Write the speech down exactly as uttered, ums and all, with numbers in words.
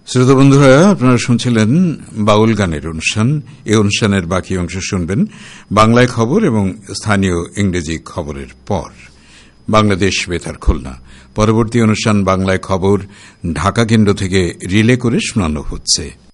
শ্রোতা বন্ধুরা, আপনারা শুনছিলেন বাউল গানের অনুষ্ঠান। এই অনুষ্ঠানের বাকি অংশ শুনবেন বাংলায় খবর এবং স্থানীয় ইংরেজি খবরের পর। বাংলাদেশ বেতার খুলনা। পরবর্তী অনুষ্ঠান বাংলায় খবর ঢাকা কেন্দ্র থেকে রিলে করে শোনানো হচ্ছে।